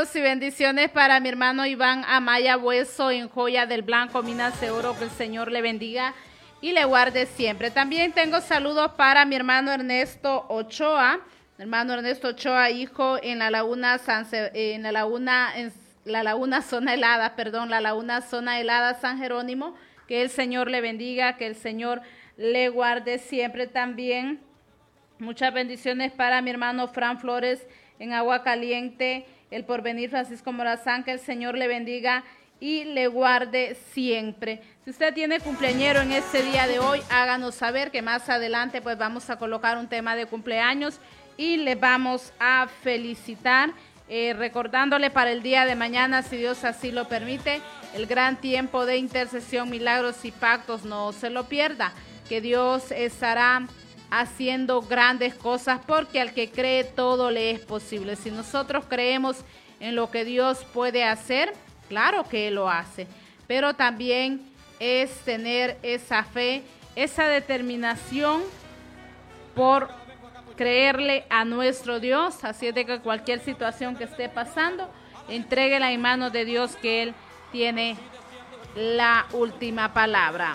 Saludos y bendiciones para mi hermano Iván Amaya Hueso en Joya del Blanco, Minas de Oro. Que el Señor le bendiga y le guarde siempre. También tengo saludos para mi hermano Ernesto Ochoa. Hermano Ernesto Ochoa, hijo en la laguna la laguna zona helada, la laguna zona helada San Jerónimo. Que el Señor le bendiga, que el Señor le guarde siempre. También muchas bendiciones para mi hermano Fran Flores en Agua Caliente, El Porvenir Francisco Morazán. Que el Señor le bendiga y le guarde siempre. Si usted tiene cumpleañero en este día de hoy, háganos saber, que más adelante pues vamos a colocar un tema de cumpleaños y le vamos a felicitar, recordándole para el día de mañana, si Dios así lo permite, el gran tiempo de intercesión, milagros y pactos. No se lo pierda, que Dios estará haciendo grandes cosas, porque al que cree todo le es posible. Si nosotros creemos en lo que Dios puede hacer, claro que Él lo hace, pero también es tener esa fe, esa determinación por creerle a nuestro Dios. Así es de que cualquier situación que esté pasando, entréguela en manos de Dios, que Él tiene la última palabra.